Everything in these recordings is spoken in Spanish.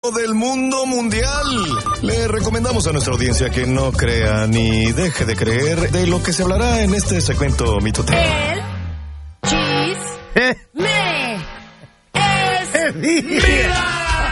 del mundo mundial. Le recomendamos a nuestra audiencia que no crea ni deje de creer de lo que se hablará en este segmento mitotero. El chisme es vida.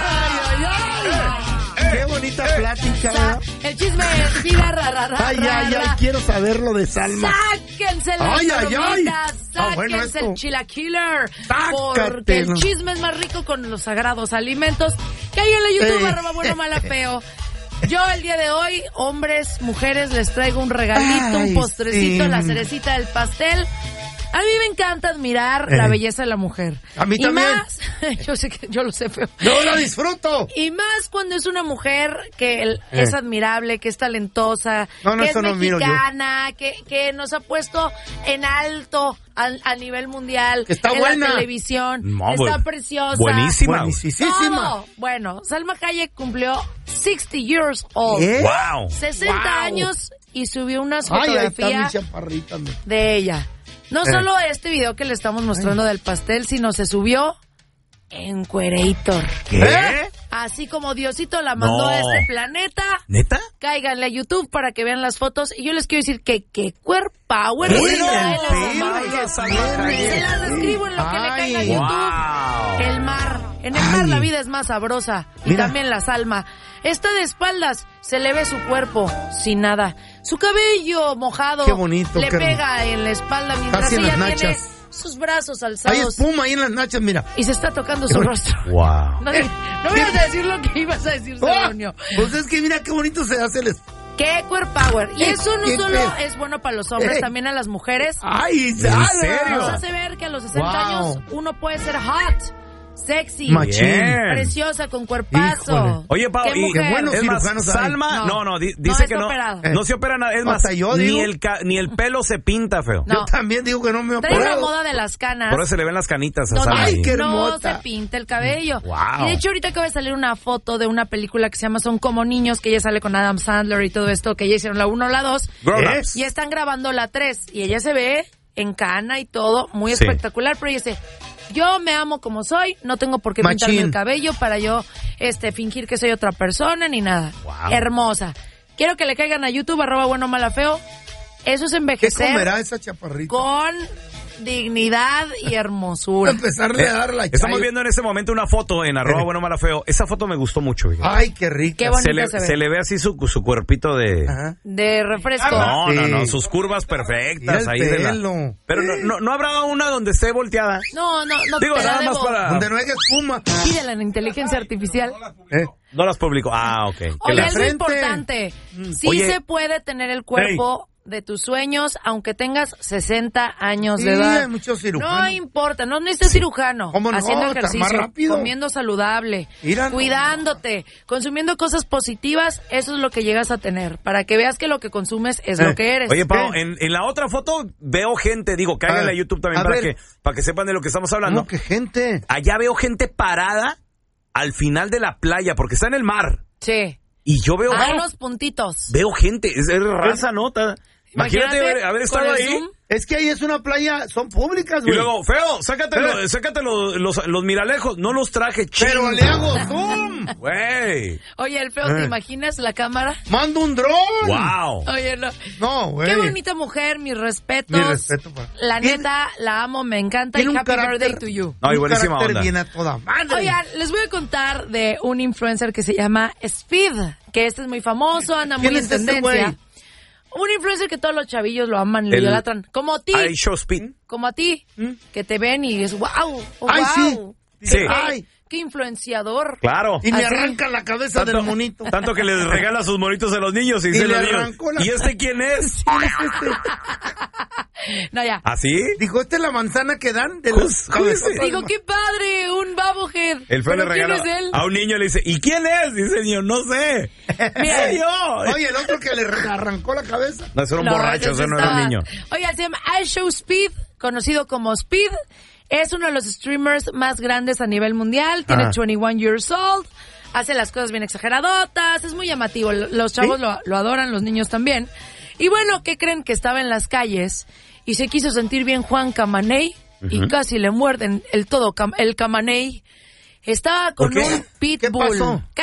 Qué bonita plática, ¿verdad? El chisme es vida, Ay, quiero saber lo de Salma. Sáquense las palomitas, sáquense el chilaquiler, porque el chisme es más rico con los sagrados alimentos. Cáiganle a YouTube, @buenomalafeo. Yo el día de hoy, hombres, mujeres, les traigo un regalito, un postrecito, la cerecita del pastel. A mí me encanta admirar la belleza de la mujer. A mí también. Más, yo sé que yo lo sé, pero yo lo disfruto. Y más cuando es una mujer que es admirable, que es talentosa, que es mexicana, que nos ha puesto en alto a nivel mundial, que está en buena. La televisión, está preciosa. Buenísima. Todo. Bueno, Salma Hayek cumplió 60 years old. Wow. 60 años y subió unas fotografías de ella. No solo este video que le estamos mostrando del pastel, sino se subió en Querator. ¿Qué? Así como Diosito la mandó a este planeta. ¿Neta? Cáiganle a YouTube para que vean las fotos. Y yo les quiero decir que Queer Power. Se las describo en lo que le caiga a YouTube. Wow. El mar. En el mar la vida es más sabrosa. Y también la Salma. Está de espaldas. Se le ve su cuerpo sin nada. Su cabello mojado. Qué bonito. Le pega en la espalda mientras casi ella en las tiene nachas. sus brazos alzados. Hay espuma ahí en las nachas, mira. Y se está tocando su rostro. Wow. No me ibas a decir lo que ibas a decir, Celonio. Pues es que mira qué bonito se hace el... ¡Qué Queer Power! Y eso no solo es bueno para los hombres, también a las mujeres. ¡Ay, ¿en serio? Nos hace ver que a los 60 años uno puede ser hot, sexy, preciosa, con cuerpazo. Híjole. Oye, Pau, qué buenos es más, cirujanos hay. Salma, dice que no se opera nada. Es más, yo ni digo, ni el pelo se pinta, feo. No. yo también digo que no me he Trae operado. la moda de las canas. Por eso se le ven las canitas a No, Salma. Ay, qué no hermosa. se pinta el cabello. Wow. Y de hecho ahorita acaba de salir una foto de una película que se llama Son como niños, que ella sale con Adam Sandler y todo esto, que ya hicieron la 1 o la 2. Grown-ups. Y están grabando la 3. Y ella se ve en cana y todo, muy espectacular, pero ella dice, yo me amo como soy, no tengo por qué pintarme el cabello para yo fingir que soy otra persona ni nada. Wow. Hermosa. Quiero que le caigan a YouTube, @buenomalafeo. Eso es envejecer. ¿Qué comerá esa chaparrita? Con dignidad y hermosura. Empezarle a dar la Estamos viendo en este momento una foto en @buenomalafeo. Esa foto me gustó mucho, fíjate. Ay, qué rica. Qué bonita se ve. Se le ve así su cuerpito de... Ajá. De refresco. No, sus curvas perfectas. Mira el pelo. Pero no habrá una donde esté volteada. No, Digo, te la nada más debo. para... Donde no haya espuma. Pídela en inteligencia artificial. No las publico. Ah, ok. Oye, la algo frente. importante. Sí Oye. se puede tener el cuerpo de tus sueños, aunque tengas 60 años de Sí, edad. hay muchos cirujanos. No importa, no necesitas cirujano. ¿Cómo no? Haciendo Está ejercicio, más rápido. comiendo saludable, Mira, no. cuidándote, consumiendo cosas positivas, eso es lo que llegas a tener. Para que veas que lo que consumes es lo que eres. Oye, Pau, en la otra foto veo gente, cáiganle a YouTube también para que sepan de lo que estamos hablando. ¿Cómo que gente? Allá veo gente parada al final de la playa, porque está en el mar. Sí. Y yo veo... unos puntitos. Veo gente, es raza, ¿no? Imagínate haber estado con el ahí. Zoom. Es que ahí es una playa, son públicas, Y güey. luego, feo, sácate los miralejos. No los traje, Pero le hago zoom. Güey. Oye, el feo, ¿te imaginas la cámara? Mando un dron. Wow. Oye, no. No, güey. Qué bonita mujer, mis respetos. Mi respeto para... La neta, la amo, me encanta. Y Tiene un happy carácter- birthday to you. No, y un buenísima carácter onda. bien a toda madre. Oigan, les voy a contar de un influencer que se llama Speed, que este es muy famoso, anda muy ¿Quién en es este tendencia. güey? Un influencer que todos los chavillos lo aman, lo idolatran. Como a ti. I show speed. Como a ti. Que te ven y es wow. Ay, wow. Sí. Ay. Qué influenciador. Claro. Y me Así. arranca la cabeza del monito. Tanto que les regala sus monitos a los niños y Y dicen le los niños, arrancó la- ¿y este quién es? ¿Quién es este? No, ya. ¿Así? Dijo, ¿esta es la manzana que dan? De Pues, las cabezotas? Digo, qué padre, un babohead. El feo le ¿Pero quién regala es él? a un niño, le dice, ¿y quién es? Dice el niño, no sé. Mira, Soy yo. Oye, el otro que le arrancó la cabeza. No, ese era un borracho, ese no era un niño. Oiga, se llama iShow Speed, conocido como Speed. Es uno de los streamers más grandes a nivel mundial. Tiene 21 years old. Hace las cosas bien exageradotas. Es muy llamativo. Los chavos lo adoran, los niños también. Y bueno, ¿qué creen? Que estaba en las calles y se quiso sentir bien Juan Camaney y casi le muerden el Camaney. Estaba con ¿Por qué? un pitbull. ¿Qué pasó?